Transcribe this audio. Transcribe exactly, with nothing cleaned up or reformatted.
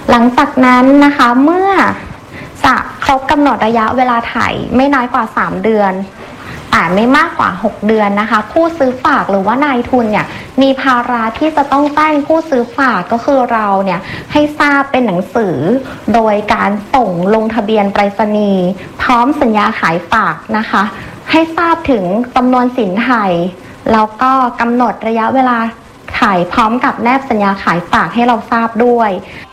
หลังจากนั้นนะคะเมื่อจะครบกำหนดระยะเวลาถ่ายไม่น้อยกว่าสามเดือนแต่ไม่มากกว่าหกเดือนนะคะผู้ซื้อฝากหรือว่านายทุนเนี่ยมีภาระที่จะต้องแจ้งผู้ซื้อฝากก็คือเราเนี่ยให้ทราบเป็นหนังสือโดยการส่งลงทะเบียนไปรษณีย์พร้อมสัญญาขายฝากนะคะให้ทราบถึงจำนวนสินไทยแล้วก็กำหนดระยะเวลาขายพร้อมกับแนบสัญญาขายฝากให้เราทราบด้วย